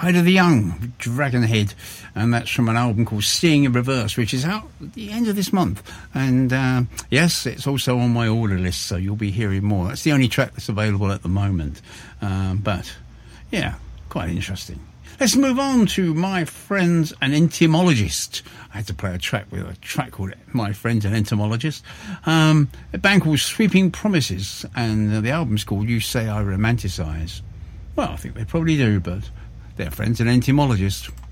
Ida the Young, Dragonhead, and that's from an album called Seeing in Reverse, which is out at the end of this month. And yes, it's also on my order list, so you'll be hearing more. That's the only track that's available at the moment. But yeah, quite interesting. Let's move on to My Friend's an Entomologist. I had to play a track called My Friend's an Entomologist. A band called Sweeping Promises, and the album's called You Say I Romanticize. Well, I think they probably do, but their friend's an entomologist.